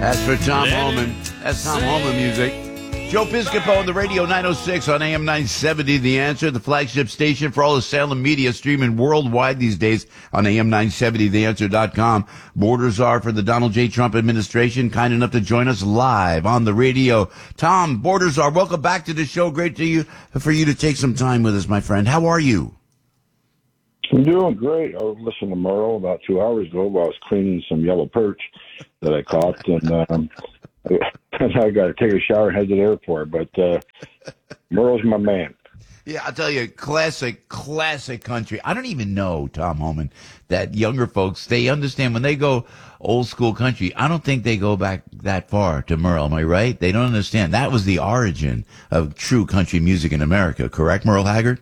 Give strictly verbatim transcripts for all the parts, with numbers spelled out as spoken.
That's for Tom Holman. That's Tom Holman music. Joe Piscopo on the radio, nine oh six on A M nine seventy. The Answer, the flagship station for all the Salem media, streaming worldwide these days on A M nine seventy the answer dot com. Borders are for the Donald J. Trump administration, kind enough to join us live on the radio. Tom, Borders are, welcome back to the show. Great to you for you to take some time with us, my friend. How are you? I'm doing great. I was listening to Merle about two hours ago while I was cleaning some yellow perch that I caught, and um, I got to take a shower and head to the airport. But uh, Merle's my man. Yeah, I'll tell you, classic, classic country. I don't even know, Tom Holman, that younger folks, they understand when they go old school country, I don't think they go back that far to Merle. Am I right? They don't understand. That was the origin of true country music in America, correct, Merle Haggard?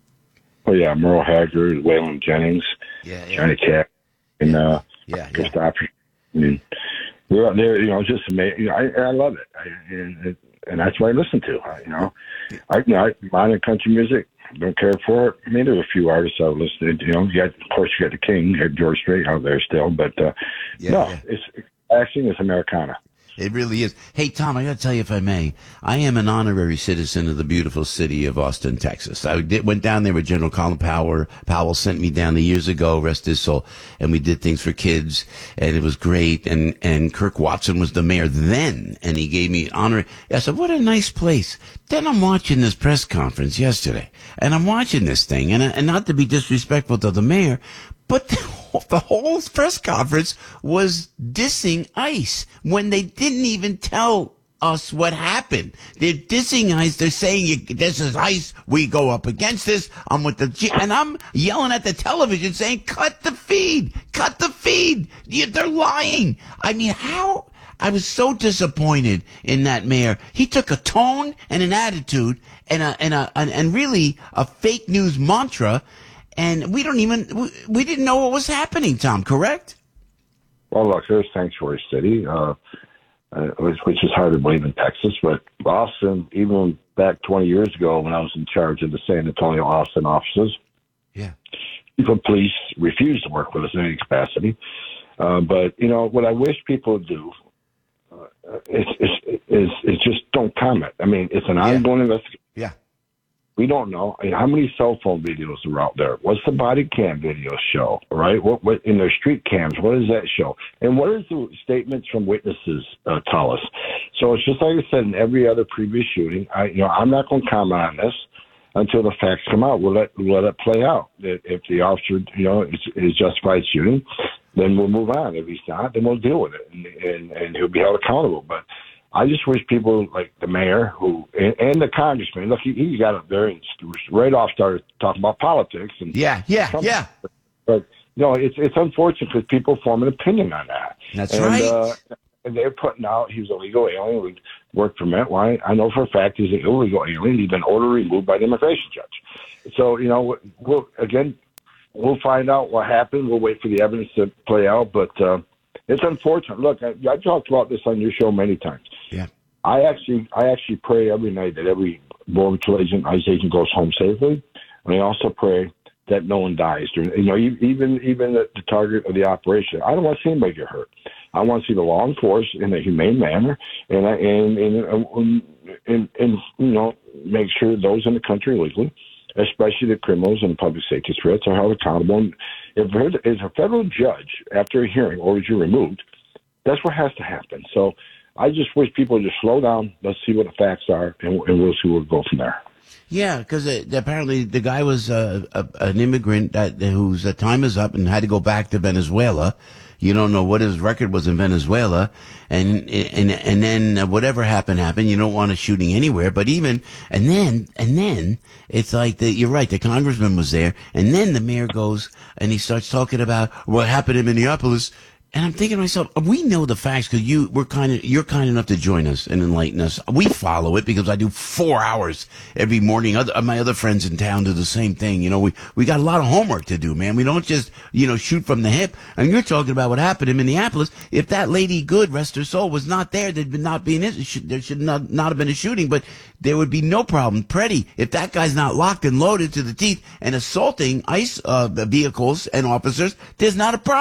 Oh, yeah, Merle Haggard, Waylon Jennings, yeah, yeah. Johnny Cash, and uh, yeah, yeah. Christopher. I mean, we're out there, you know, just amazing. You know, I, I love it. I, and, and that's what I listen to, I, you know. I, you know, I, modern country music, don't care for it. I mean, there's a few artists I listen to, you know. You got, of course, you got the King, you got George Strait out there still, but uh, yeah, no, yeah. it's acting is Americana. It really is. Hey, Tom, I got to tell you, if I may, I am an honorary citizen of the beautiful city of Austin, Texas. I did, went down there with General Colin Powell. Powell sent me down there years ago, rest his soul, and we did things for kids, and it was great. And, and Kirk Watson was the mayor then, and he gave me honor. I said, what a nice place. Then I'm watching this press conference yesterday, and I'm watching this thing, and, and not to be disrespectful to the mayor, but the whole, the whole press conference was dissing ICE when they didn't even tell us what happened. They're dissing ICE. They're saying, this is ICE. We go up against this. I'm with the G. And I'm yelling at the television saying, cut the feed. Cut the feed. They're lying. I mean, how? I was so disappointed in that mayor. He took a tone and an attitude and a, and a, and really a fake news mantra. And we don't even, we, we didn't know what was happening, Tom, correct? Well, look, there's Sanctuary City, uh, uh, which, which is hard to believe in Texas, but Austin, even back twenty years ago when I was in charge of the San Antonio Austin offices, yeah, the police refused to work with us in any capacity. Uh, but, you know, what I wish people would do uh, is, is, is, is just don't comment. I mean, it's an yeah. ongoing investigation. Yeah. We don't know. I mean, how many cell phone videos are out there? What's the body cam video show? Right? What, what in their street cams? What does that show? And what does the statements from witnesses uh, tell us? So it's just like I said in every other previous shooting. I, you know, I'm not going to comment on this until the facts come out. We'll let we'll let it play out. If the officer, you know, is, is justified shooting, then we'll move on. If he's not, then we'll deal with it, and and, and he'll be held accountable. But I just wish people like the mayor who and, and the congressman, look, he, he got up there and right off started talking about politics. And yeah, yeah, yeah. But, you know, it's it's unfortunate because people form an opinion on that. That's and, right. Uh, and they're putting out he was a legal alien who worked for Mint. Well, I, I know for a fact he's an illegal alien. He's been ordered removed by the immigration judge. So, you know, we'll, again, we'll find out what happened. We'll wait for the evidence to play out. But uh, it's unfortunate. Look, I, I talked about this on your show many times. Yeah. I actually, I actually pray every night that every Border Patrol agent, ICE agent goes home safely, and I also pray that no one dies. During, you know, even even the, the target of the operation. I don't want to see anybody get hurt. I want to see the law enforced in a humane manner, and and and and, and, and you know, make sure those in the country legally, especially the criminals and public safety threats, are held accountable. And if there's a federal judge after a hearing orders you removed, that's what has to happen. So I just wish people would just slow down. Let's see what the facts are, and, and we'll see where we go from there. Yeah, because apparently the guy was uh, a, an immigrant that whose uh, time is up and had to go back to Venezuela. You don't know what his record was in Venezuela, and and and then whatever happened happened. You don't want a shooting anywhere, but even and then and then it's like the, you're right. The congressman was there, and then the mayor goes and he starts talking about what happened in Minneapolis. And I'm thinking to myself, we know the facts because you, we're kind of, you're kind enough to join us and enlighten us. We follow it because I do four hours every morning. Other, my other friends in town do the same thing. You know, we, we got a lot of homework to do, man. We don't just, you know, shoot from the hip. And you're talking about what happened in Minneapolis. If that lady Good, rest her soul, was not there, there'd not be an, there should not, not have been a shooting, but there would be no problem. Preddy, if that guy's not locked and loaded to the teeth and assaulting ICE, uh, vehicles and officers, there's not a problem.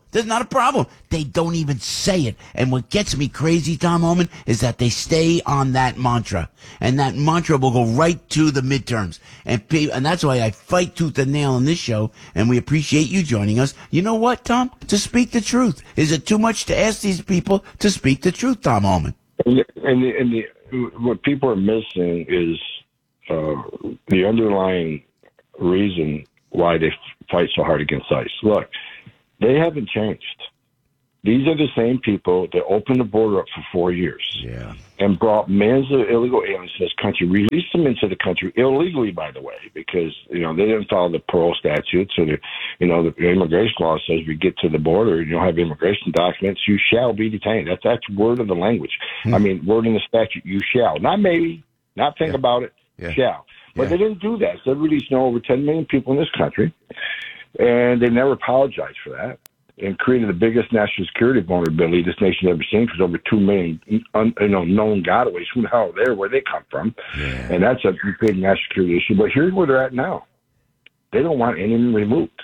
There's not a problem. They don't even say it. And what gets me crazy, Tom Homan, is that they stay on that mantra. And that mantra will go right to the midterms. And pe- and that's why I fight tooth and nail on this show, and we appreciate you joining us. You know what, Tom? To speak the truth. Is it too much to ask these people to speak the truth, Tom Homan? And, the, and, the, and the, what people are missing is uh, the underlying reason why they fight so hard against ICE. Look, they haven't changed. These are the same people that opened the border up for four years yeah. and brought millions of illegal aliens to this country, released them into the country illegally, by the way, because, you know, they didn't follow the parole statute. So, the, you know, the immigration law says if you get to the border and you don't have immigration documents, you shall be detained. That's, that's word of the language. Hmm. I mean, word in the statute, you shall. Not maybe, not think yeah. about it, yeah. shall. But yeah. they didn't do that. So they released no over ten million people in this country, and they never apologized for that, and created the biggest national security vulnerability this nation ever seen, because over two million un, you know, known gotaways. Who the hell are there? Where they come from? Yeah. And that's a big national security issue. But here's where they're at now. They don't want anyone removed.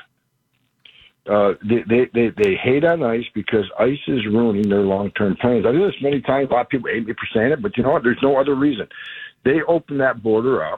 Uh, they, they, they, they hate on ICE because ICE is ruining their long-term plans. I do this many times. A lot of people hate me for saying it, but you know what? There's no other reason. They opened that border up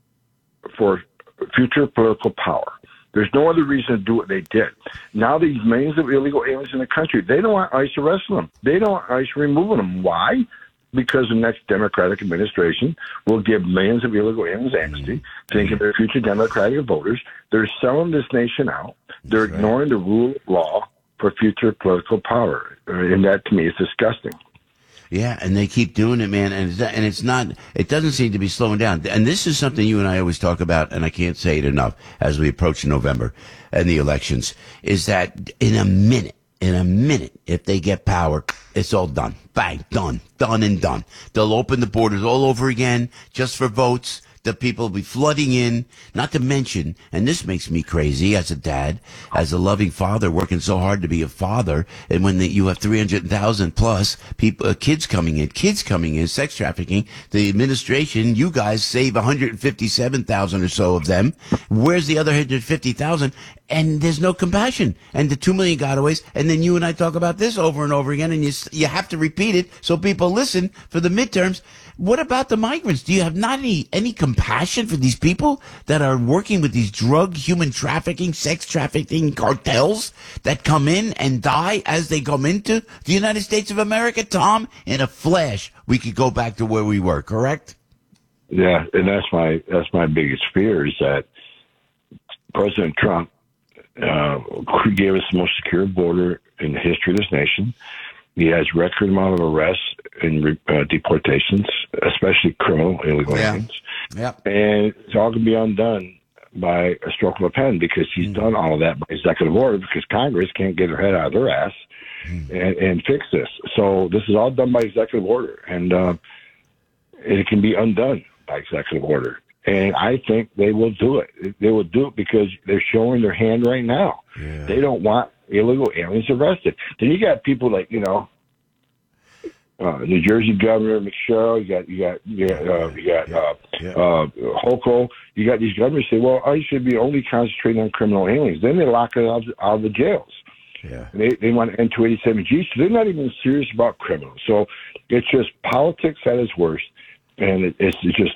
for future political power. There's no other reason to do what they did. Now these millions of illegal aliens in the country, they don't want ICE arresting them. They don't want ICE removing them. Why? Because the next Democratic administration will give millions of illegal aliens amnesty, thinking they're future Democratic voters. They're selling this nation out. They're That's ignoring right. the rule of law for future political power. And that, to me, is disgusting. Yeah, and they keep doing it, man, and it's, and it's not, it doesn't seem to be slowing down. And this is something you and I always talk about, and I can't say it enough as we approach November and the elections, is that in a minute, in a minute, if they get power, it's all done. Bang, done, done and done. They'll open the borders all over again just for votes. The people will be flooding in, not to mention, and this makes me crazy as a dad, as a loving father, working so hard to be a father, and when the, you have three hundred thousand plus people, uh, kids coming in, kids coming in, sex trafficking, the administration, you guys save one hundred fifty-seven thousand or so of them. Where's the other one hundred fifty thousand? And there's no compassion. And the two million gotaways, and then you and I talk about this over and over again, and you you have to repeat it so people listen for the midterms. What about the migrants? Do you have not any, any compassion for these people that are working with these drug, human trafficking, sex trafficking cartels that come in and die as they come into the United States of America? Tom, in a flash, we could go back to where we were, correct? Yeah, and that's my that's my biggest fear, is that President Trump uh, gave us the most secure border in the history of this nation. He has record amount of arrests and uh, deportations, especially criminal illegal aliens. Yeah. Yep. And it's all going to be undone by a stroke of a pen, because he's mm. done all of that by executive order, because Congress can't get their head out of their ass mm. and, and fix this. So this is all done by executive order, and uh, it can be undone by executive order. And I think they will do it. They will do it because they're showing their hand right now. Yeah. They don't want illegal aliens arrested. Then you got people like, you know, uh, New Jersey Governor McSherrill. You got, you got, you got, uh, you got uh, yeah. uh, Hochul. You got these governors say, well, I should be only concentrating on criminal aliens. Then they lock it out, out of the jails. Yeah. And they they want to end two eighty-seven G, so they're not even serious about criminals. So it's just politics at its worst, and it, it's just,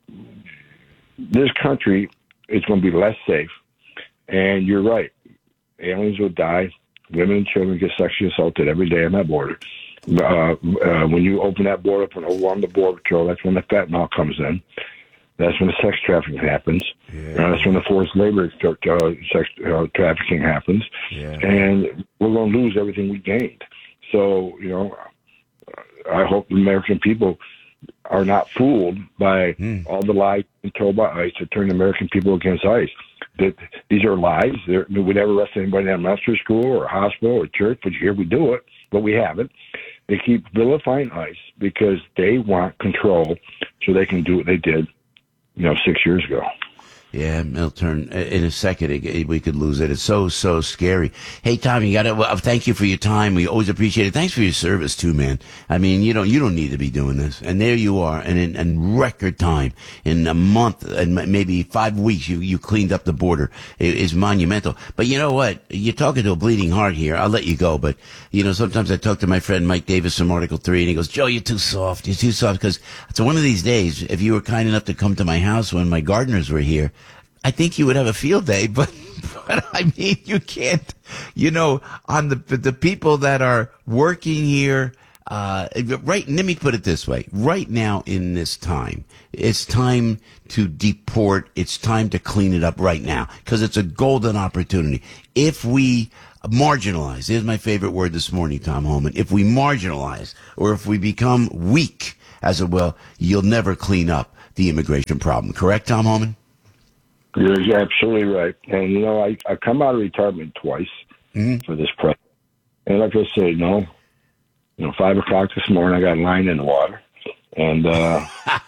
this country is going to be less safe. And you're right. Aliens will die. Women and children get sexually assaulted every day on that border. Uh, uh, when you open that border up and overwhelm the border patrol, that's when the fentanyl comes in. That's when the sex trafficking happens. Yeah. Uh, that's when the forced labor uh, sex uh, trafficking happens. Yeah. And we're going to lose everything we gained. So, you know, I hope the American people are not fooled by mm. all the lies told by ICE to turn the American people against ICE. That these are lies. They're, we never arrest anybody in a medical school or a hospital or church, but here we do it, but we haven't. They keep vilifying ICE because they want control, so they can do what they did, you know, six years ago. Yeah, it'll turn in a second. It, it, we could lose it. It's so so scary. Hey, Tom, you got to. Well, thank you for your time. We always appreciate it. Thanks for your service too, man. I mean, you don't you don't need to be doing this, and there you are, and in, in record time, in a month and maybe five weeks, you you cleaned up the border. It is monumental. But you know what? You're talking to a bleeding heart here. I'll let you go, but you know, sometimes I talk to my friend Mike Davis from Article Three, and he goes, "Joe, you're too soft. You're too soft." Because so one of these days, if you were kind enough to come to my house when my gardeners were here, I think you would have a field day, but, but I mean, you can't, you know, on the, the people that are working here, uh, right, let me put it this way. Right now in this time, it's time to deport. It's time to clean it up right now because it's a golden opportunity. If we marginalize, here's my favorite word this morning, Tom Homan. If we marginalize or if we become weak as a well, you'll never clean up the immigration problem. Correct, Tom Homan? You're absolutely right. And, you know, I, I come out of retirement twice mm-hmm. for this press. And like I say, no, you know, five o'clock this morning, I got line in the water. And uh,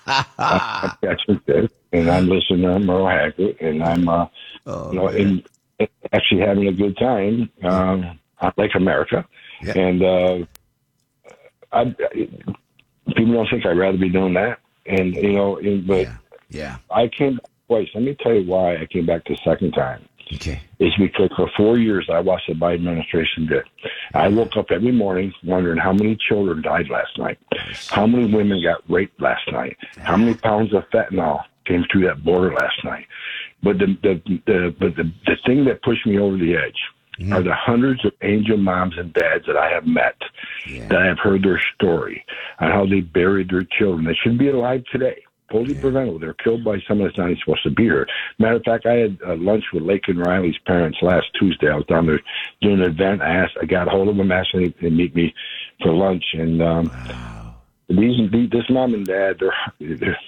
I'm catching this. And I'm listening to Merle Haggard. And I'm, uh, oh, you know, in, in actually having a good time um, on Lake America. Yeah. And uh, I, I, people don't think I'd rather be doing that. And, you know, in, but yeah. yeah. I came twice. Let me tell you why I came back the second time. Okay. It's because for four years I watched the Biden administration did. I woke up every morning wondering how many children died last night, how many women got raped last night, how many pounds of fentanyl came through that border last night. But the the, the but the, the thing that pushed me over the edge mm-hmm. are the hundreds of angel moms and dads that I have met, yeah. that I have heard their story on how they buried their children. They should be alive today. Totally yeah. preventable. They're killed by someone that's not even supposed to be here. Matter of fact, I had uh, lunch with Lake and Riley's parents last Tuesday. I was down there doing an event. I asked, I got a hold of them, asked them to meet me for lunch. And um, wow. these, these, this mom and dad, they're, they're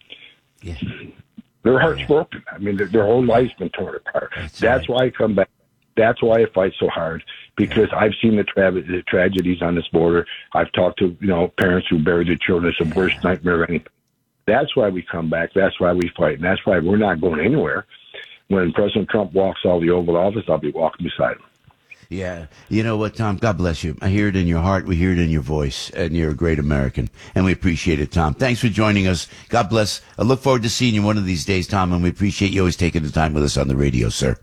yeah. their heart's yeah. broken. I mean, their, their whole life's been torn apart. That's, that's right. why I come back. That's why I fight so hard, because yeah. I've seen the, tra- the tragedies on this border. I've talked to, you know, parents who buried their children. It's the yeah. worst nightmare of anything. That's why we come back. That's why we fight. And that's why we're not going anywhere. When President Trump walks out of the Oval Office, I'll be walking beside him. Yeah. You know what, Tom? God bless you. I hear it in your heart. We hear it in your voice. And you're a great American. And we appreciate it, Tom. Thanks for joining us. God bless. I look forward to seeing you one of these days, Tom. And we appreciate you always taking the time with us on the radio, sir.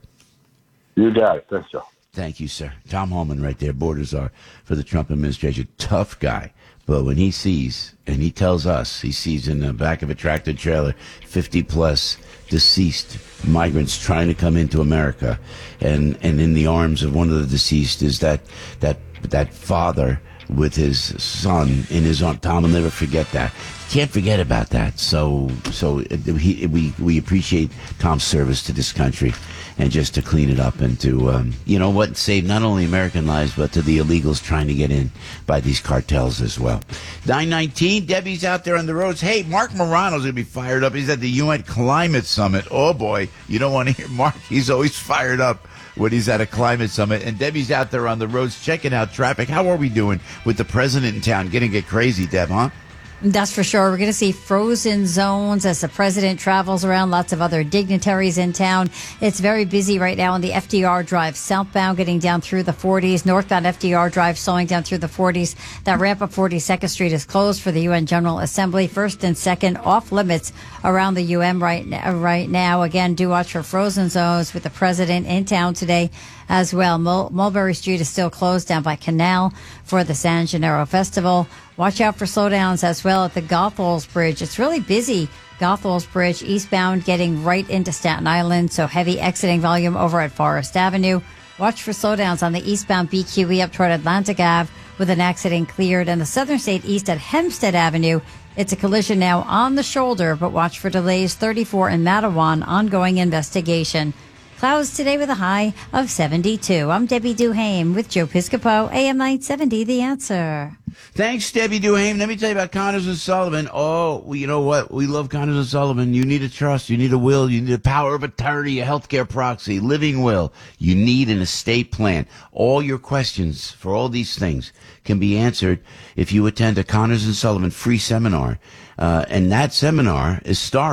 You got it. Thanks, Joe. Thank you, sir. Tom Homan right there. Borders are for the Trump administration. Tough guy. But when he sees, and he tells us, he sees in the back of a tractor trailer fifty plus deceased migrants trying to come into America, and, and in the arms of one of the deceased is that that that father with his son in his arm. Tom will never forget that. Can't forget about that. So so he, we we appreciate Tom's service to this country, and just to clean it up and to, um, you know what, save not only American lives, but to the illegals trying to get in by these cartels as well. nine nineteen, Debbie's out there on the roads. Hey, Mark Morano's going to be fired up. He's at the U N Climate Summit. Oh, boy, you don't want to hear Mark. He's always fired up when he's at a climate summit. And Debbie's out there on the roads checking out traffic. How are we doing with the president in town? Getting get crazy, Deb, huh? That's for sure. We're going to see frozen zones as the president travels around. Lots of other dignitaries in town. It's very busy right now on the F D R Drive southbound, getting down through the forties. Northbound F D R Drive slowing down through the forties. That ramp up forty-second Street is closed for the U N General Assembly. First and second off limits around the U M right now. Right now. Again, do watch for frozen zones with the president in town today as well. Mul- Mulberry Street is still closed down by Canal for the San Gennaro Festival. Watch out for slowdowns as well at the Goethals Bridge. It's really busy. Goethals Bridge eastbound getting right into Staten Island, so heavy exiting volume over at Forest Avenue. Watch for slowdowns on the eastbound B Q E up toward Atlantic Avenue with an accident cleared. And the Southern State East at Hempstead Avenue, it's a collision now on the shoulder, but watch for delays. thirty-four in Matawan, ongoing investigation. Clouds today with a high of seventy-two. I'm Debbie Duhame with Joe Piscopo, A M nine seventy, The Answer. Thanks, Debbie Duhame. Let me tell you about Connors and Sullivan. Oh, well, you know what? We love Connors and Sullivan. You need a trust. You need a will. You need a power of attorney, a healthcare proxy, living will. You need an estate plan. All your questions for all these things can be answered if you attend a Connors and Sullivan free seminar. Uh, and that seminar is starring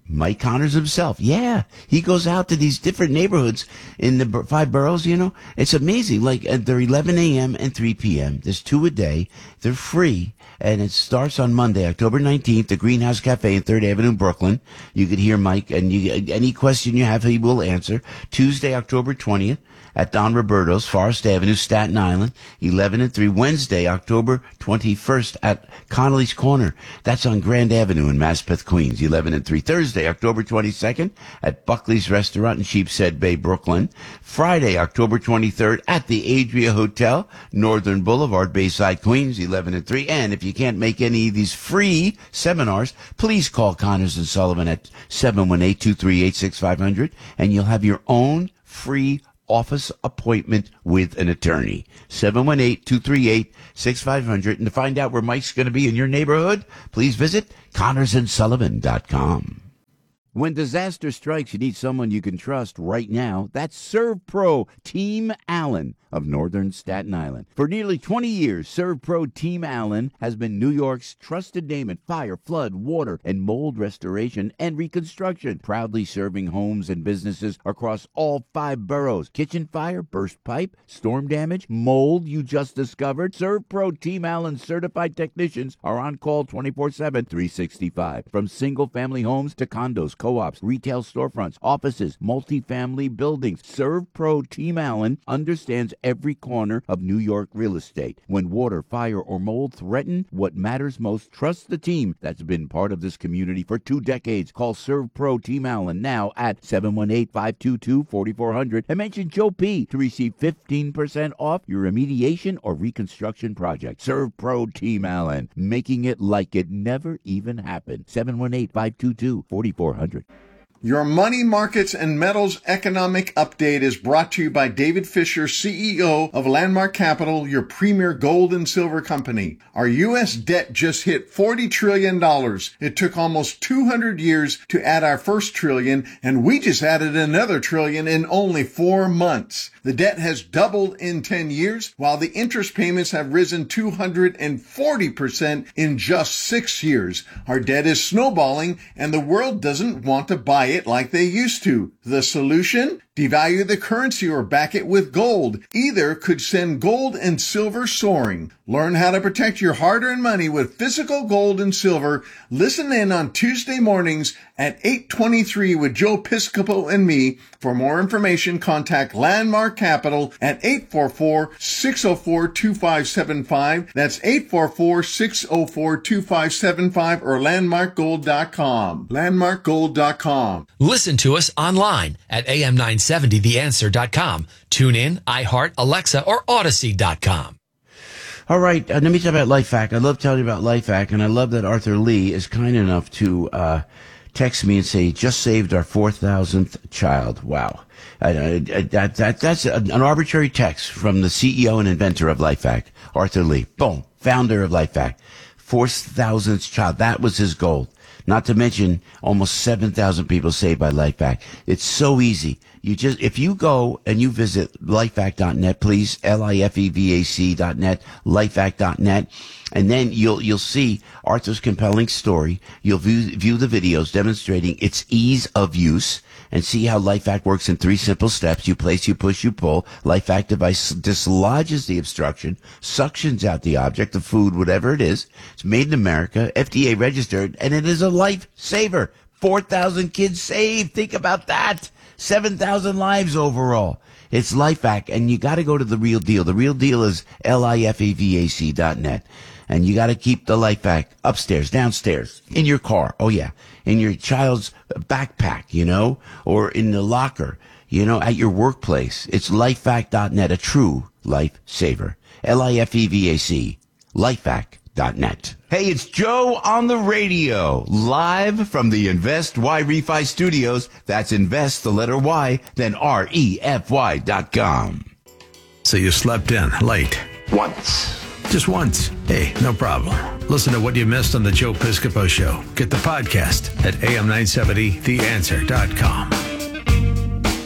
Mike Connors himself. Yeah, he goes out to these different neighborhoods in the bur- five boroughs, you know. It's amazing. Like, uh, they're eleven a.m. and three p.m. There's two a day. They're free. And it starts on Monday, October nineteenth, the Greenhouse Cafe in third Avenue, Brooklyn. You could hear Mike, and you, any question you have, he will answer. Tuesday, October twentieth, at Don Roberto's, Forest Avenue, Staten Island, eleven and three. Wednesday, October twenty-first, at Connolly's Corner. That's on Grand Avenue in Maspeth, Queens, eleven and three. Thursday, October twenty-second, at Buckley's Restaurant in Sheepshead Bay, Brooklyn. Friday, October twenty-third, at the Adria Hotel, Northern Boulevard, Bayside, Queens, eleven and three. And if you can't make any of these free seminars, please call Connors and Sullivan at seven one eight, two three eight, six five zero zero, and you'll have your own free office appointment with an attorney. seven one eight, two three eight, six five zero zero. And to find out where Mike's going to be in your neighborhood, please visit connors and sullivan dot com. When disaster strikes, you need someone you can trust right now. That's ServPro Team Allen of Northern Staten Island. For nearly twenty years, ServPro Team Allen has been New York's trusted name in fire, flood, water, and mold restoration and reconstruction, proudly serving homes and businesses across all five boroughs. Kitchen fire, burst pipe, storm damage, mold you just discovered. ServPro Team Allen certified technicians are on call twenty-four seven, three sixty-five. From single-family homes to condos, co-ops, retail storefronts, offices, multifamily buildings, ServPro Team Allen understands every corner of New York real estate. When water, fire, or mold threaten what matters most, trust the team that's been part of this community for two decades. Call ServPro Team Allen now at seven one eight, five two two, four four zero zero and mention Joe P. to receive fifteen percent off your remediation or reconstruction project. ServPro Team Allen, making it like it never even happened. seven one eight, five two two, four four zero zero. Your Money Markets and Metals Economic Update is brought to you by David Fisher, C E O of Landmark Capital, your premier gold and silver company. Our U S debt just hit forty trillion dollars. It took almost two hundred years to add our first trillion, and we just added another trillion in only four months. The debt has doubled in ten years, while the interest payments have risen two hundred forty percent in just six years. Our debt is snowballing, and the world doesn't want to buy it like they used to. The solution? Devalue the currency or back it with gold. Either could send gold and silver soaring. Learn how to protect your hard-earned money with physical gold and silver. Listen in on Tuesday mornings at eight twenty-three with Joe Piscopo and me. For more information, contact Landmark Capital at eight four four, six zero four, two five seven five. That's eight four four, six zero four, two five seven five or landmark gold dot com. landmark gold dot com. Listen to us online at A M nine seventy the answer dot com. Tune in, iHeart, Alexa, or Odyssey dot com. All right, uh, let me talk about LifeHack. I love telling you about LifeHack, and I love that Arthur Lee is kind enough to uh, text me and say, just saved our four thousandth child. Wow. Uh, uh, that, that, that's an arbitrary text from the C E O and inventor of LifeHack, Arthur Lee. Boom. Founder of LifeHack. four thousandth child. That was his goal. Not to mention almost seven thousand people saved by LifeHack. It's so easy. You just, if you go and you visit lifehack dot net, please, L I F E V A C dot net, lifehack dot net, and then you'll, you'll see Arthur's compelling story. You'll view, view the videos demonstrating its ease of use and see how LifeHack works in three simple steps. You place, you push, you pull. LifeHack device dislodges the obstruction, suctions out the object, the food, whatever it is. It's made in America, F D A registered, and it is a lifesaver. four thousand kids saved. Think about that. seven thousand lives overall. It's LifeHack, and you got to go to the real deal. The real deal is L I F E V A C dot net. And you got to keep the LifeHack upstairs, downstairs, in your car. Oh, yeah. In your child's backpack, you know, or in the locker, you know, at your workplace. It's lifehack dot net, a true lifesaver. L I F E V A C, lifehack dot net. Hey, it's Joe on the radio, live from the Invest Y Refi Studios. That's Invest, the letter Y, then R E F Y dot com. So you slept in late. Once. Just once. Hey, no problem. Listen to what you missed on the Joe Piscopo Show. Get the podcast at A M nine seventy the answer dot com.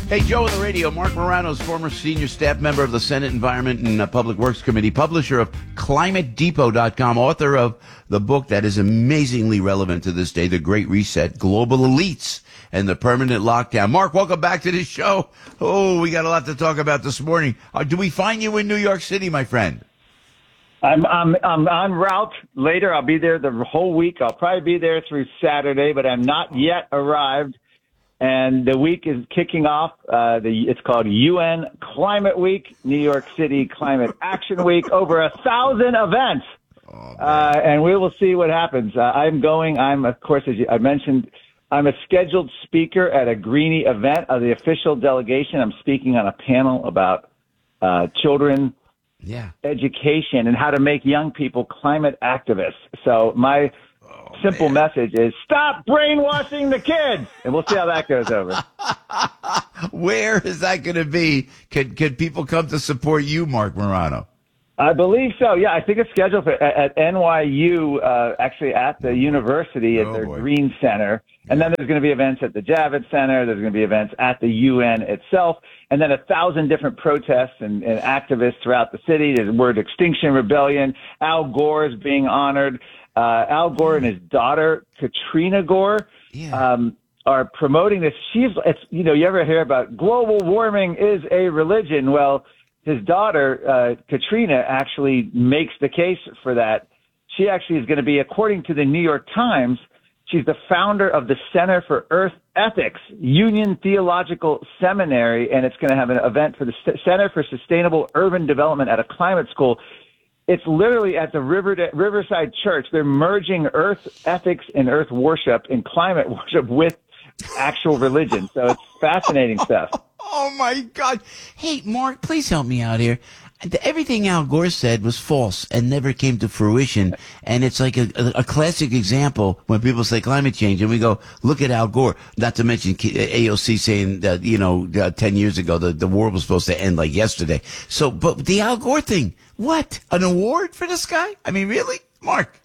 Hey, Joe on the radio. Mark Morano is former senior staff member of the Senate Environment and uh, Public Works Committee, publisher of climate depot dot com, author of the book that is amazingly relevant to this day, The Great Reset, Global Elites and the Permanent Lockdown. Mark, welcome back to the show. Oh, we got a lot to talk about this morning. Uh, do we find you in New York City, my friend? I'm I'm I'm en route later. I'll be there the whole week. I'll probably be there through Saturday, but I'm not yet arrived. And the week is kicking off. Uh, the it's called U N Climate Week, New York City Climate Action Week. Over a thousand events, oh, uh, and we will see what happens. Uh, I'm going. I'm of course, as you, I mentioned, I'm a scheduled speaker at a Greenie event of the official delegation. I'm speaking on a panel about uh, children. Yeah. Education and how to make young people climate activists. So my oh, simple man. message is stop brainwashing the kids, and we'll see how that goes over. Where is that going to be? Could could people come to support you, Mark Morano? I believe so. Yeah, I think it's scheduled for, at, at N Y U, uh, actually at the university at oh, their boy. Green Center. And then there's going to be events at the Javits Center. There's going to be events at the U N itself. And then a thousand different protests and, and activists throughout the city. There's the word Extinction Rebellion. Al Gore is being honored. Uh, Al Gore and his daughter, Katrina Gore, yeah. um, are promoting this. She's, it's, you know, you ever hear about global warming is a religion? Well, his daughter, uh, Katrina, actually makes the case for that. She actually is going to be, according to the New York Times, she's the founder of the Center for Earth Ethics, Union Theological Seminary, and it's going to have an event for the Center for Sustainable Urban Development at a climate school. It's literally at the River, Riverside Church. They're merging Earth ethics and Earth worship and climate worship with actual religion. So it's fascinating stuff. Oh, my God. Hey, Mark, please help me out here. Everything Al Gore said was false and never came to fruition. And it's like a, a, a classic example when people say climate change and we go, look at Al Gore. Not to mention A O C saying that, you know, uh, ten years ago, the, the war was supposed to end like yesterday. So, but the Al Gore thing, what? An award for this guy? I mean, really? Mark?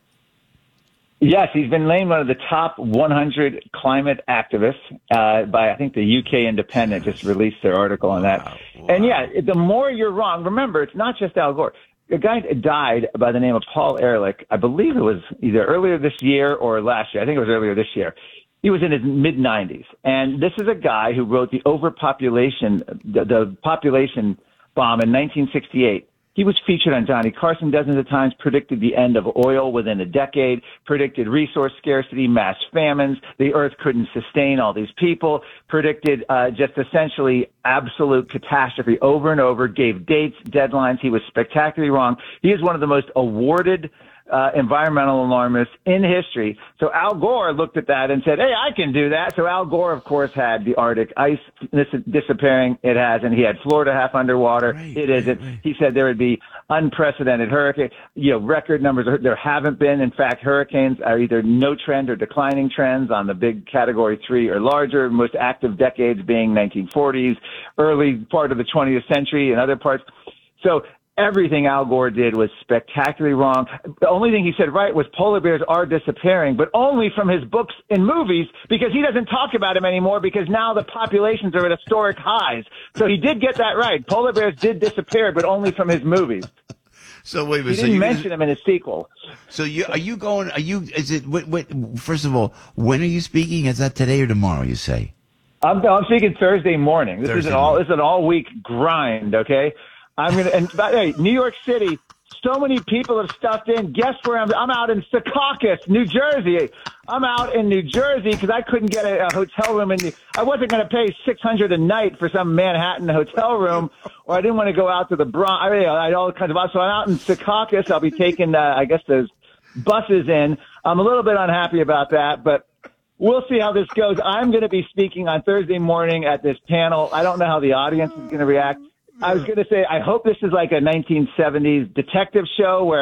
Yes, he's been named one of the top one hundred climate activists uh, by, I think, the U K Independent just released their article on that. Wow, wow. And yeah, the more you're wrong, remember, it's not just Al Gore. A guy died by the name of Paul Ehrlich. I believe it was either earlier this year or last year. I think it was earlier this year. He was in his mid nineties. And this is a guy who wrote the overpopulation, the, the population bomb in nineteen sixty-eight. He was featured on Johnny Carson dozens of times, predicted the end of oil within a decade, predicted resource scarcity, mass famines, the earth couldn't sustain all these people, predicted uh, just essentially absolute catastrophe over and over, gave dates, deadlines. He was spectacularly wrong. He is one of the most awarded Uh, environmental alarmists in history. So Al Gore looked at that and said, hey, I can do that. So Al Gore, of course, had the Arctic ice dis- disappearing. It hasn't. He had Florida half underwater. Right, it isn't. Right, right. He said there would be unprecedented hurricane, you know, record numbers. There haven't been. In fact, hurricanes are either no trend or declining trends on the big category three or larger, most active decades being nineteen forties, early part of the twentieth century and other parts. So everything Al Gore did was spectacularly wrong. The only thing he said right was polar bears are disappearing, but only from his books and movies because he doesn't talk about them anymore because now the populations are at historic highs. So he did get that right. Polar bears did disappear, but only from his movies. So wait a minute. He didn't so mention gonna, them in his sequel. So you are you going? Are you? Is it? Wait, wait, first of all, when are you speaking? Is that today or tomorrow? You say? I'm, I'm speaking Thursday morning. This Thursday is an all. This is an all week grind. Okay. I'm gonna, and by the way, New York City, so many people have stuffed in. Guess where I'm? I'm out in Secaucus, New Jersey. I'm out in New Jersey because I couldn't get a, a hotel room in the, I wasn't going to pay six hundred dollars a night for some Manhattan hotel room, or I didn't want to go out to the Bronx. I, mean, I had all kinds of, so I'm out in Secaucus. I'll be taking, uh, I guess, those buses in. I'm a little bit unhappy about that, but we'll see how this goes. I'm going to be speaking on Thursday morning at this panel. I don't know how the audience is going to react. I was going to say, I hope this is like a nineteen seventies detective show where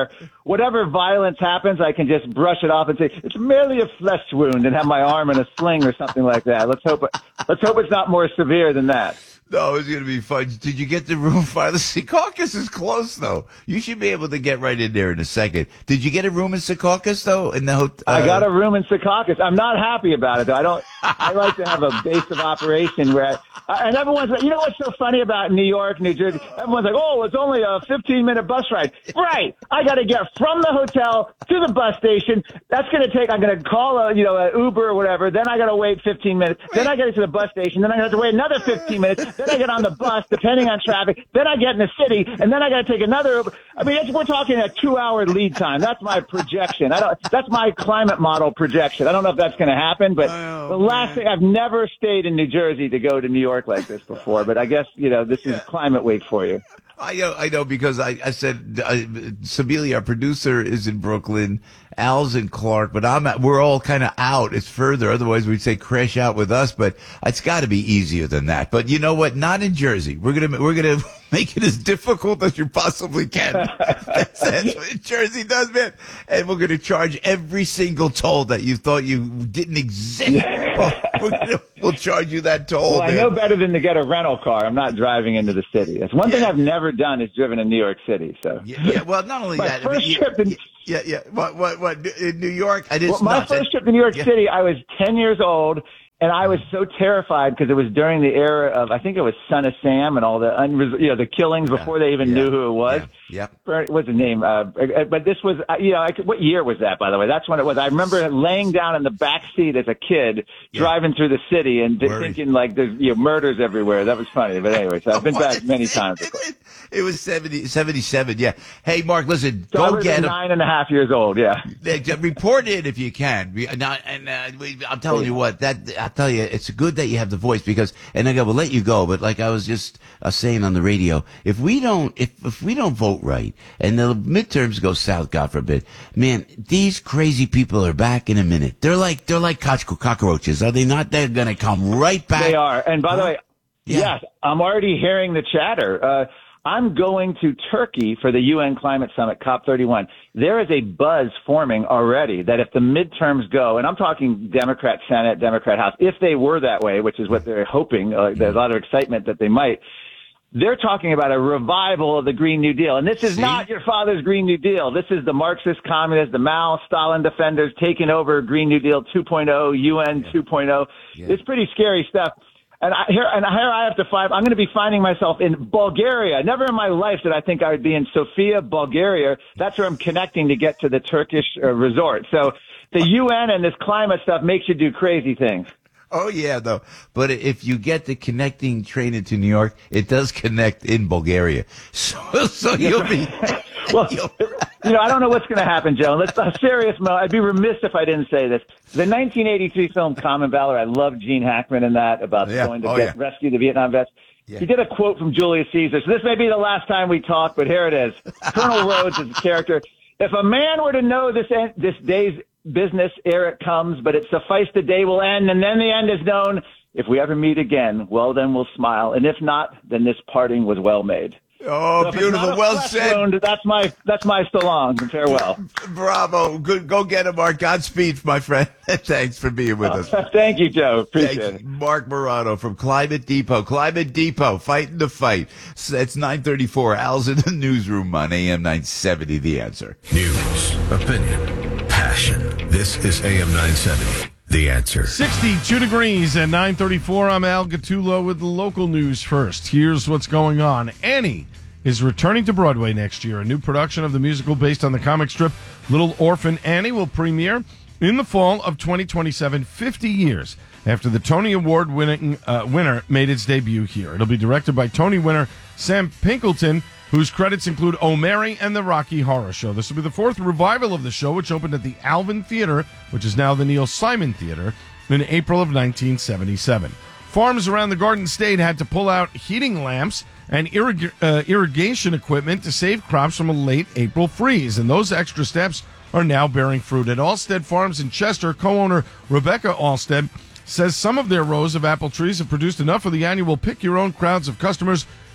whatever violence happens, I can just brush it off and say it's merely a flesh wound and have my arm in a sling or something like that. Let's hope. Let's hope it's not more severe than that. No, it's going to be fun. Did you get the room finally? Secaucus is close, though. You should be able to get right in there in a second. Did you get a room in Secaucus, though? In the hotel? Uh, I got a room in Secaucus. I'm not happy about it, though. I don't. I like to have a base of operation where, I, and everyone's like, you know what's so funny about New York, New Jersey? Everyone's like, oh, it's only a fifteen minute bus ride. Right. I got to get from the hotel to the bus station. That's going to take. I'm going to call a, you know, an Uber or whatever. Then I got to wait fifteen minutes. Then I got to get to the bus station. Then I got to wait another fifteen minutes. Then I get on the bus, depending on traffic. Then I get in the city, and then I got to take another Uber. I mean, it's, we're talking a two-hour lead time. That's my projection. I don't. That's my climate model projection. I don't know if that's going to happen, but oh, the last man. thing I've never stayed in New Jersey to go to New York like this before. But I guess you know this is yeah. climate week for you. I know, I know, because I, I said, uh, Sabili, our producer, is in Brooklyn. Al's in Clark, but I'm at, we're all kind of out. It's further. Otherwise, we'd say crash out with us, but it's got to be easier than that. But you know what? Not in Jersey. We're going to, we're going to make it as difficult as you possibly can. That's, that's what Jersey does, man. And we're going to charge every single toll that you thought you didn't exist. Yeah. We're gonna, we'll charge you that toll. Well, I know better than to get a rental car. I'm not driving into the city. That's one yeah. thing I've never done is driven in New York City. So yeah, yeah. Well, not only my that. First I mean, trip in, yeah, yeah. What, what, what? In New York, I did. Well, my nuts. first trip to New York yeah. City, I was ten years old. And I was so terrified because it was during the era of, I think it was Son of Sam and all the, unres- you know, the killings before they even yeah. knew who it was. Yeah. Yep. What's his name? Uh, but this was, you know, I could, what year was that, by the way? That's when it was. I remember laying down in the back seat as a kid, yeah. driving through the city and Worried. thinking like there's, you know, murders everywhere. That was funny. But anyway, so I've been back many times. It was seventy, seventy-seven, yeah. Hey, Mark, listen, so go I was get him. nine and a half years old, yeah. Report in if you can. And uh, I'm telling you what, that I'll tell you, it's good that you have the voice because, and I go, we'll let you go, but like I was just uh, saying on the radio, if we don't, if if we don't vote right and the midterms go south, God forbid, man, these crazy people are back in a minute. They're like they're like cock- cockroaches, are they not? They're gonna come right back. They are, and by huh? the way, yeah. yes, I'm already hearing the chatter. Uh, I'm going to Turkey for the U N Climate Summit, COP thirty-one. There is a buzz forming already that if the midterms go, and I'm talking Democrat Senate, Democrat House, if they were that way, which is what they're hoping, uh, there's a lot of excitement that they might, they're talking about a revival of the Green New Deal. And this is See? not your father's Green New Deal. This is the Marxist communists, the Mao, Stalin defenders taking over Green New Deal two point oh, U N yeah. two point oh. Yeah. It's pretty scary stuff. And I, here, and here I have to find, I'm going to be finding myself in Bulgaria. Never in my life did I think I would be in Sofia, Bulgaria. That's where I'm connecting to get to the Turkish uh, resort. So the U N and this climate stuff makes you do crazy things. Oh, yeah, though. But if you get the connecting train into New York, it does connect in Bulgaria. So, so you'll be. Well, you know, I don't know what's going to happen, Joe. Let's a serious note. I'd be remiss if I didn't say this. The nineteen eighty-three film Common Valor, I love Gene Hackman in that about yeah. going to oh, get, yeah. rescue the Vietnam vets. Yeah. He did a quote from Julius Caesar. So this may be the last time we talk, but here it is. Colonel Rhodes is the character. If a man were to know this en- this day's business ere it comes, but it suffice the day will end, and then the end is known. If we ever meet again, well, then we'll smile. And if not, then this parting was well made. Oh, so beautiful. Well said. Wound, that's my, that's my so long and farewell. Bravo. Good. Go get him, Mark. Godspeed, my friend. Thanks for being with us. Thank you, Joe. Appreciate Thanks. it. Mark Morano from Climate Depot. Climate Depot, fighting the fight. It's nine thirty-four. Al's in the newsroom on A M nine seventy, The Answer. News, opinion, passion. This is A M nine seventy. The Answer. sixty-two degrees at nine thirty-four. I'm Al Gattulo with the local news first. Here's what's going on. Annie is returning to Broadway next year. A new production of the musical based on the comic strip Little Orphan Annie will premiere in the fall of twenty twenty-seven, fifty years after the Tony Award winning uh, winner made its debut here. It'll be directed by Tony winner Sam Pinkleton, whose credits include Oh Mary and the Rocky Horror Show. This will be the fourth revival of the show, which opened at the Alvin Theater, which is now the Neil Simon Theater, in April of nineteen seventy-seven. Farms around the Garden State had to pull out heating lamps and irrig- uh, irrigation equipment to save crops from a late April freeze, and those extra steps are now bearing fruit. At Allstead Farms in Chester, co-owner Rebecca Allstead says some of their rows of apple trees have produced enough for the annual pick-your-own crowds of customers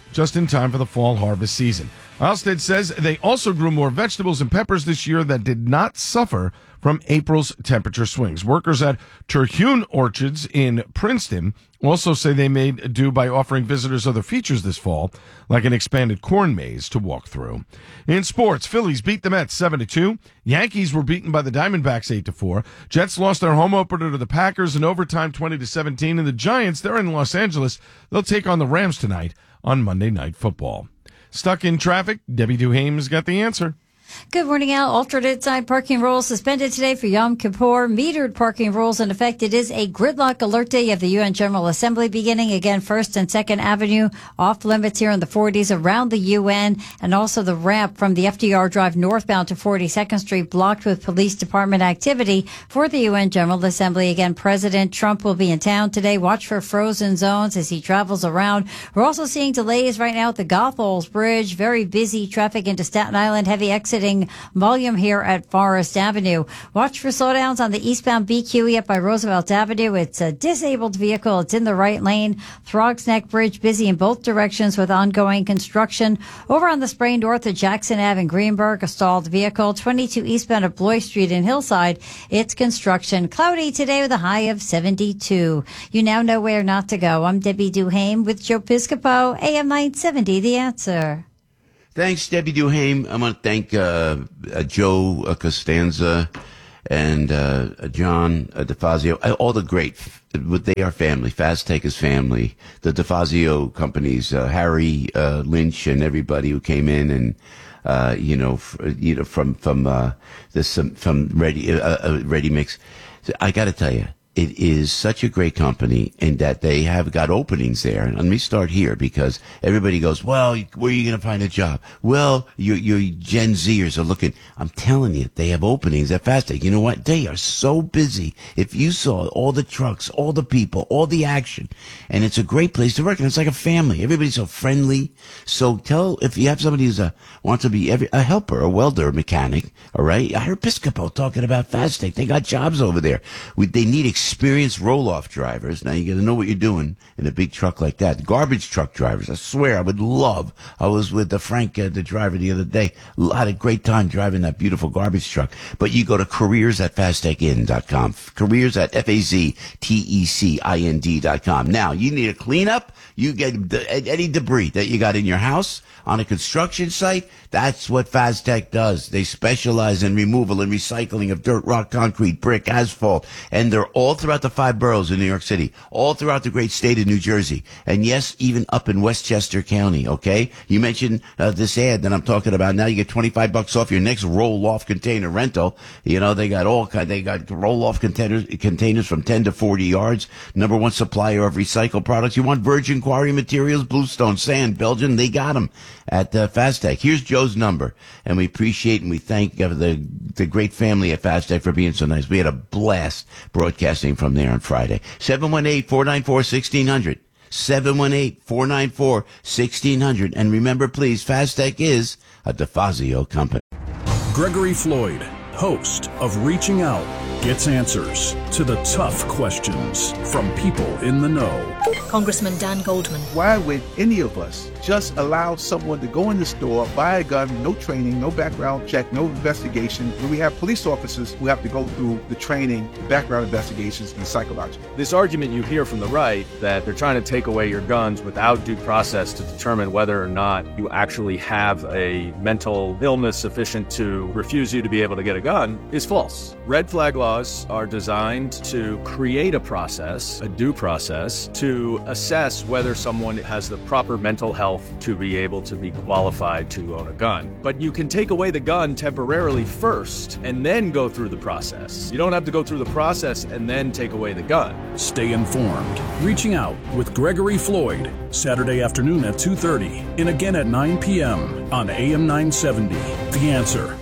just in time for the fall harvest season. Alstead says they also grew more vegetables and peppers this year that did not suffer from April's temperature swings. Workers at Terhune Orchards in Princeton also say they made do by offering visitors other features this fall, like an expanded corn maze to walk through. In sports, Phillies beat the Mets seven to two. Yankees were beaten by the Diamondbacks eight to four. Jets lost their home opener to the Packers in overtime twenty to seventeen. And the Giants, they're in Los Angeles. They'll take on the Rams tonight on Monday Night Football. Stuck in traffic? Debbie Duhame's got the answer. Good morning, Al. Alternate side parking rules suspended today for Yom Kippur. Metered parking rules in effect. It is a gridlock alert day of the U N General Assembly beginning again first and second Avenue off limits here in the forties around the U N, and also the ramp from the F D R Drive northbound to forty-second Street blocked with police department activity for the U N General Assembly. Again, President Trump will be in town today. Watch for frozen zones as he travels around. We're also seeing delays right now at the Gotholz Bridge. Very busy traffic into Staten Island. Heavy exit volume here at Forest Avenue. Watch for slowdowns on the eastbound B Q E up by Roosevelt Avenue. It's a disabled vehicle. It's in the right lane. Throgs Neck Bridge busy in both directions with ongoing construction. Over on the Spray north of Jackson Avenue in Greenberg, a stalled vehicle. twenty-two eastbound of Bloy Street in Hillside. It's construction. Cloudy today with a high of seventy-two. You now know where not to go. I'm Debbie Duhame with Joe Piscopo, A M nine seventy, The Answer. Thanks, Debbie Duhame. I want to thank uh, uh, Joe uh, Costanza and uh, John uh, DeFazio, uh, all the great, they are family. Faztech is family. The DeFazio companies, uh, Harry uh, Lynch and everybody who came in and, uh, you know, f- you know, from from uh, this um, from Ready uh, uh, Ready Mix. So I got to tell you, it is such a great company in that they have got openings there. And let me start here because everybody goes, well, where are you going to find a job? Well, your, your Gen Zers are looking. I'm telling you, they have openings at Faztech. You know what? They are so busy. If you saw all the trucks, all the people, all the action, and it's a great place to work. And it's like a family. Everybody's so friendly. So tell, if you have somebody who's a, wants to be every, a helper, a welder, a mechanic, all right? I heard Piscopo talking about Faztech. They got jobs over there. We, they need experienced roll-off drivers. Now, you got to know what you're doing in a big truck like that. Garbage truck drivers. I swear, I would love. I was with the Frank, uh, the driver, the other day. Had a great time driving that beautiful garbage truck. But you go to careers at faztech in dot com. Careers at F A Z T E C I N D dot com. Now, you need a cleanup. You get the, any debris that you got in your house on a construction site. That's what Faztech does. They specialize in removal and recycling of dirt, rock, concrete, brick, asphalt, and they're all throughout the five boroughs in New York City, all throughout the great state of New Jersey, and yes, even up in Westchester County, okay? You mentioned uh, this ad that I'm talking about. Now you get twenty-five bucks off your next roll-off container rental. You know, they got all kind, they got roll-off containers, containers from ten to forty yards. Number one supplier of recycled products. You want virgin quarry materials, bluestone, sand, Belgian, they got them at uh, Faztech. Here's Joe's number, and we appreciate and we thank uh, the the great family at Faztech for being so nice. We had a blast broadcasting from there on Friday. seven one eight, four nine four, one six zero zero. seven one eight, four nine four, one six zero zero. And remember, please, Faztech is a DeFazio company. Gregory Floyd, host of Reaching Out, gets answers to the tough questions from people in the know. Congressman Dan Goldman. Why would any of us just allow someone to go in the store, buy a gun, no training, no background check, no investigation, when we have police officers who have to go through the training, the background investigations, and psychological? This argument you hear from the right that they're trying to take away your guns without due process to determine whether or not you actually have a mental illness sufficient to refuse you to be able to get a gun is false. Red flag laws are designed to create a process, a due process, to assess whether someone has the proper mental health to be able to be qualified to own a gun. But you can take away the gun temporarily first and then go through the process. You don't have to go through the process and then take away the gun. Stay informed. Reaching Out with Gregory Floyd, Saturday afternoon at two thirty and again at nine p.m. on A M nine seventy. The Answer.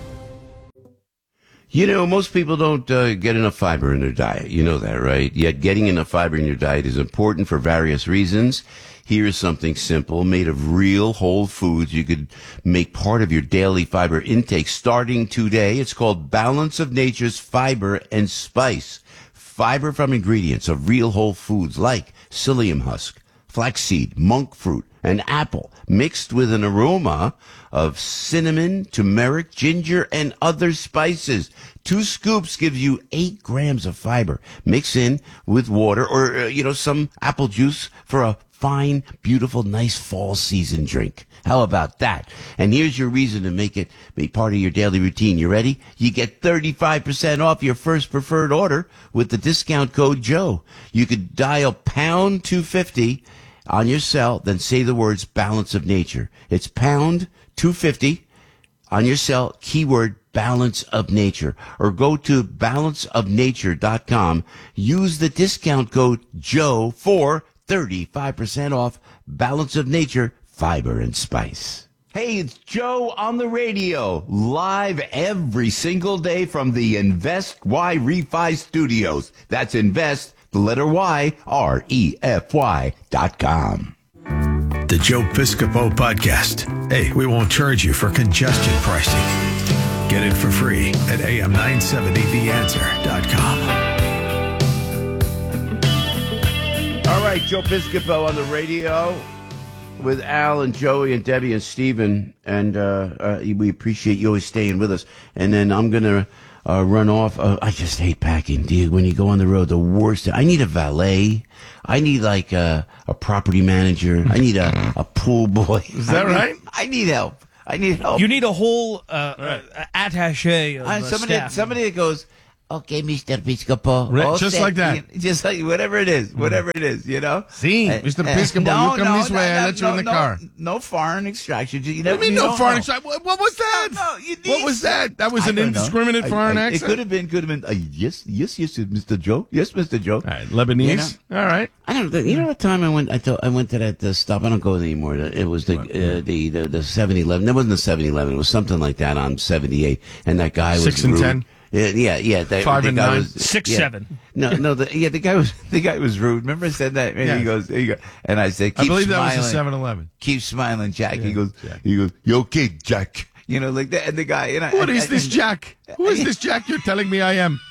You know, most people don't uh, get enough fiber in their diet. You know that, right? Yet getting enough fiber in your diet is important for various reasons. Here's something simple, made of real whole foods you could make part of your daily fiber intake starting today. It's called Balance of Nature's Fiber and Spice. Fiber from ingredients of real whole foods like psyllium husk, flaxseed, monk fruit, and apple mixed with an aroma of cinnamon, turmeric, ginger, and other spices. Two scoops gives you eight grams of fiber. Mix in with water or, uh, you know, some apple juice for a fine, beautiful, nice fall season drink. How about that? And here's your reason to make it be part of your daily routine. You ready? You get thirty-five percent off your first preferred order with the discount code Joe. You could dial pound two fifty on your cell, then say the words balance of nature. It's pound two fifty on your cell, keyword balance of nature, or go to balance of nature dot com. Use the discount code Joe for thirty-five percent off Balance of Nature, fiber and spice. Hey, it's Joe on the radio, live every single day from the Invest Y Refi Studios. That's Invest, the letter Y, R E F Y dot com. The Joe Piscopo Podcast. Hey, we won't charge you for congestion pricing. Get it for free at A M nine seventy the answer dot com. All right, Joe Piscopo on the radio with Al and Joey and Debbie and Steven. And uh, uh, we appreciate you always staying with us. And then I'm going to uh, run off. Uh, I just hate packing, dude. When you go on the road, the worst. I need a valet. I need like a, a property manager. I need a, a pool boy. Is that I need, right? I need help. I need help. You need a whole uh, right. uh, attaché of uh, uh, somebody, staff. somebody that goes, okay, Mister Piscopo. Right, just set, like that. Just like whatever it is. Whatever it is, you know? See, uh, Mister uh, Piscopo, no, you come no, this no, way, no, I let you no, in the no, car. No foreign extraction. You, What know, do you mean you no foreign know. extraction? What, what was that? No, you need what was that? That was I an don't know. indiscriminate I- foreign I- accent? It could have been, could have been, uh, yes, yes, yes, Mister Joe. Yes, Mister Joe. All right, Lebanese? You know? All right. I don't know. You know what time I went? I told, I went to that uh, stop. I don't go there anymore. It was the uh, the the the seven eleven. It wasn't the seven eleven. It was something like that on seventy-eight. And that guy was Six and rude. ten? Yeah, yeah, yeah. That, Five the and guy nine? Was, Six, yeah. seven. No, no. The, yeah, the guy was the guy was rude. Remember I said that? And Yeah. he goes, there you go. And I said, keep I believe smiling. that was a seven eleven. Keep smiling, Jack. Yeah, he goes, Jack. he goes, you okay, Jack? You know, like that. And the guy, and I, What and, is this and, Jack? Who is this Jack you're telling me I am?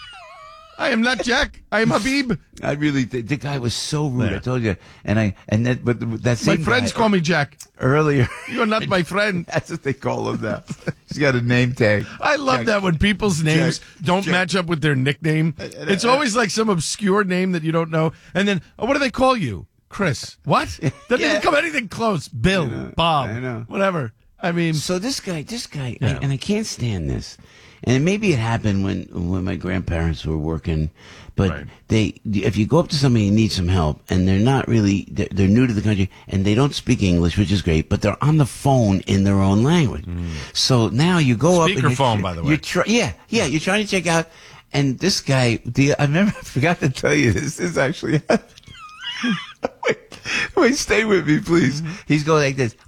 I am not Jack. I am Habib. I really, the, the guy was so rude. Yeah. I told you. And I, and that, but that My same friends guy, call me Jack. earlier. You're not my friend. That's what they call him now. He's got a name tag. I love Jack. that when people's names Jack. don't Jack. match up with their nickname. It's always like some obscure name that you don't know. And then, oh, what do they call you? Chris. What? Doesn't Yeah. even come anything close. Bill, know, Bob, I know. whatever. I mean, So this guy, this guy, Yeah. I, and I can't stand this. And maybe it happened when when my grandparents were working, but Right. they, if you go up to somebody and need some help, and they're not really, they're, they're new to the country, and they don't speak English, which is great, but they're on the phone in their own language. So now you go up and you're, Speakerphone, by the way. You're try, yeah, yeah, you're trying to check out, and this guy, the, I remember, I forgot to tell you this. This actually happened. Wait, wait, stay with me, please. He's going like this.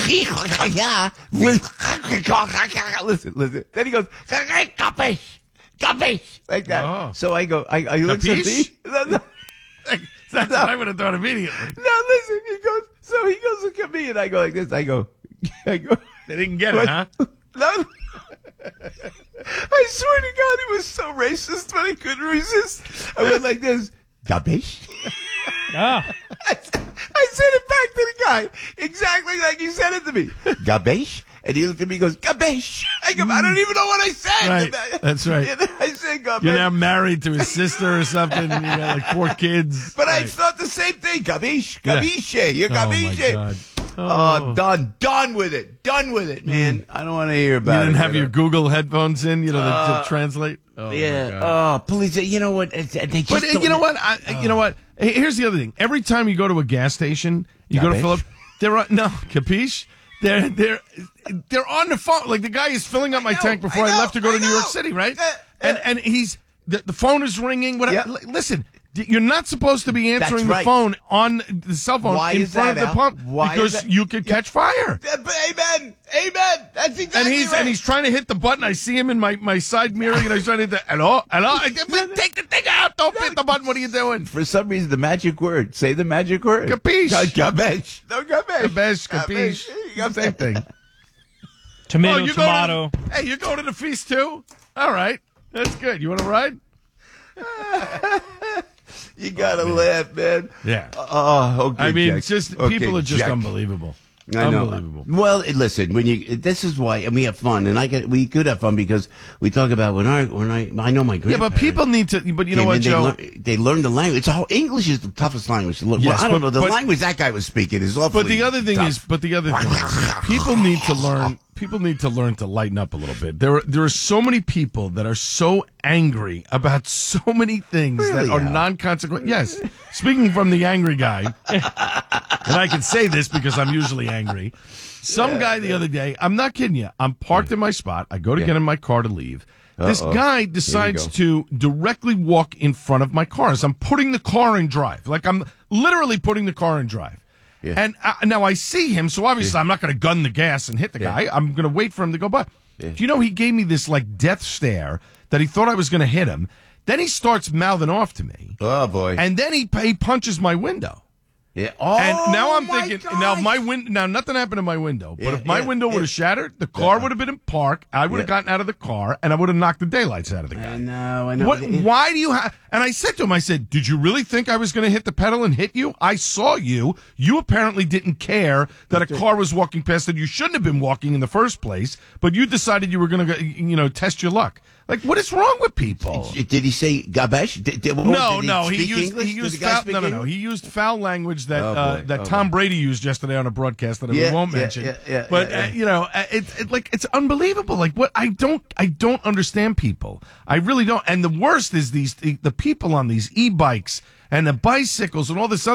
Listen, listen. Then he goes, capish, capish, like that. Oh. So I go, I, I look at Capiche? me. No, no, that's what I would have thought immediately. no, listen. He goes, so he goes, look at me, and I go like this. I go, I go. They didn't get What? it, huh? No. I swear to God, he was so racist, but I couldn't resist. I went like this. Capiche? Ah. I said it back to the guy exactly like he said it to me. Gabesh? And he looked at me and goes, Gabesh. I go, I don't even know what I said. Right. That's right. And I said, Gabesh. You're now married to his sister or something, and you got like four kids. But I Right. thought the same thing. Gabesh. Yeah. Gabesh. You're Oh, my Gabesh. God. Oh, done. Done with it. Done with it, man. I don't want to hear You about it. didn't have you your know. Google headphones in, you know, to, Uh, to translate? Oh, my Yeah. God. Oh, please. You know what? It's- They just But uh, don't- you know what? I, You know what? Hey, here's the other thing. Every time you go to a gas station, you go to Capiche? fill up. They're on, no, capiche? They're they're they're on the phone. Like the guy is filling up my know, tank before I I, know, left to go to I New York know. City, right? Uh, uh, and and he's the, the phone is ringing. Whatever. Yeah. L- Listen. d- You're not supposed to be answering That's right. the phone on the cell phone Why in is front that, of the Al? pump Why is because that? you could catch fire. Uh, Amen. Amen. That's exactly And he's right. and he's trying to hit the button. I see him in my, my side mirror. You know, he's trying to hit the hello, hello. I, take the thing out. Don't hit the button. What are you doing? For some reason, the magic word. Say the magic word. Capiche. Gabesh. No, gabesh. Capiche, capiche. Gabesh. Same thing. Tomato, Oh, you tomato. Go to, hey, you go to the feast too? All right. That's good. You want to ride? You gotta laugh, man. Yeah. Oh, okay. I mean, Jack. it's just Okay, people are just Jack. unbelievable. I know. Unbelievable. Well, listen, when you this is why, and we have fun, and I get we could have fun because we talk about when I when I I know my Yeah, grandparents. but people need to. But you know came what, in, they Joe? learn, they learn the language. It's all English is the toughest language to learn. Yes, well, I don't but- know the but- language that guy was speaking is awfully. But the other thing tough. is, but the other thing is, people need to learn. People need to learn to lighten up a little bit. There, are, there are so many people that are so angry about so many things Really, that are Al? non-consequential. Yes, speaking from the angry guy, and I can say this because I'm usually angry. Some Yeah, guy the yeah. other day, I'm not kidding you. I'm parked in my spot. I go to Yeah. get in my car to leave. This Uh-oh. guy decides to directly walk in front of my car as I'm putting the car in drive. Like I'm literally putting the car in drive. Yeah. And uh, now I see him, so obviously I'm not going to gun the gas and hit the Yeah. guy. I'm going to wait for him to go by. Yeah. Do you know he gave me this like death stare that he thought I was going to hit him? Then he starts mouthing off to me. Oh boy! And then he he punches my window. Yeah. Oh, And now I'm my thinking, gosh. now my win- now nothing happened to my window, but Yeah, if my yeah, window would yeah. have shattered, the car would have been in park. I would have Yeah. gotten out of the car, and I would have knocked the daylights out of the guy. I know. I know. What? Why do you have? And I said to him, I said, "Did you really think I was going to hit the pedal and hit you? I saw you. You apparently didn't care that a car was walking past that you shouldn't have been walking in the first place, but you decided you were going to, you know, test your luck. Like, what is wrong with people?" Did he say gabesh? Did, did, what, No, did no, he speak used English? he Did used the guy foul, speak no, no, no. English? He used foul language that Oh, uh, boy. that Oh, Tom boy. Brady used yesterday on a broadcast that I Yeah, won't yeah, mention. yeah, yeah, but yeah, yeah. Uh, you know, uh, it's it, like it's unbelievable. Like what I don't I don't understand people. I really don't. And the worst is these the, the people on these e-bikes and the bicycles and all this other